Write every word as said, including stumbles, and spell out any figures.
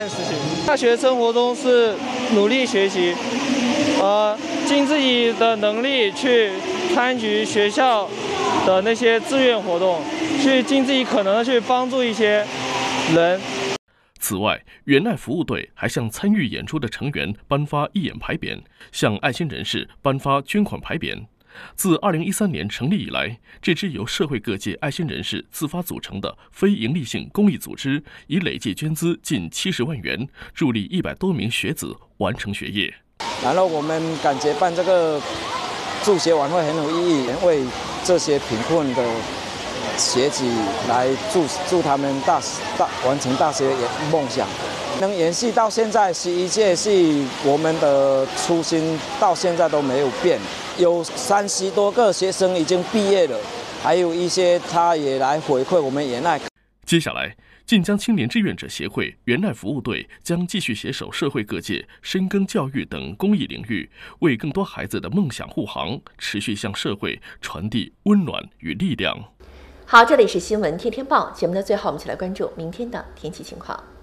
事情。大学生活中是努力学习，呃，尽自己的能力去参与学校的那些志愿活动，去尽自己可能的去帮助一些人。 此外，援爱服务队还向参与演出的成员颁发义演牌匾，向爱心人士颁发捐款牌匾。自二零一三年成立以来，这支由社会各界爱心人士自发组成的非营利性公益组织，已累计捐资近七十万元，助力一百多名学子完成学业。 然后我们感觉办这个助学晚会很有意义，为这些贫困的学子来助助他们大大完成大学梦想，能延续到现在十一届，是我们的初心到现在都没有变。有三十多个学生已经毕业了，还有一些他也来回馈我们援爱。 接下来，晋江青年志愿者协会援爱服务队将继续携手社会各界、深耕教育等公益领域，为更多孩子的梦想护航，持续向社会传递温暖与力量。 好，这里是新闻天天报节目的最后，我们一起来关注明天的天气情况。